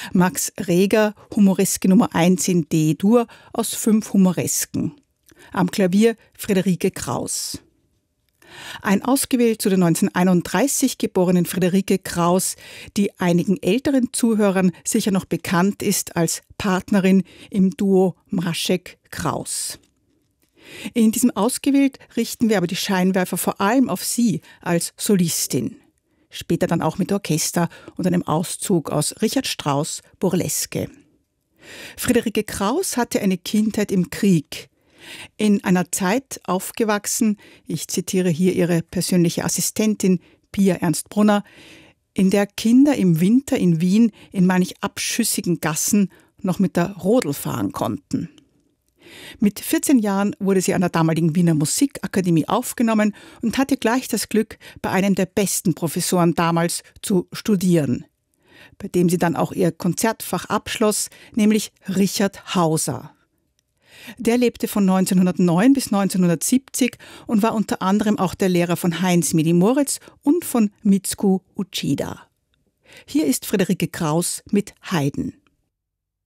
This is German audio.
Max Reger, Humoreske Nummer 1 in D-Dur aus 5 Humoresken. Am Klavier Friederike Kraus. Ein ausgewählt zu der 1931 geborenen Friederike Kraus, die einigen älteren Zuhörern sicher noch bekannt ist als Partnerin im Duo Mraczek-Kraus. In diesem Ausgewählt richten wir aber die Scheinwerfer vor allem auf sie als Solistin. Später dann auch mit Orchester und einem Auszug aus Richard Strauss' Burleske. Friederike Kraus hatte eine Kindheit im Krieg. In einer Zeit aufgewachsen, ich zitiere hier ihre persönliche Assistentin Pia Ernst-Brunner, in der Kinder im Winter in Wien in manch abschüssigen Gassen noch mit der Rodel fahren konnten. Mit 14 Jahren wurde sie an der damaligen Wiener Musikakademie aufgenommen und hatte gleich das Glück, bei einem der besten Professoren damals zu studieren, bei dem sie dann auch ihr Konzertfach abschloss, nämlich Richard Hauser. Der lebte von 1909 bis 1970 und war unter anderem auch der Lehrer von Heinz Medi-Moritz und von Mitsuko Uchida. Hier ist Friederike Kraus mit Haydn.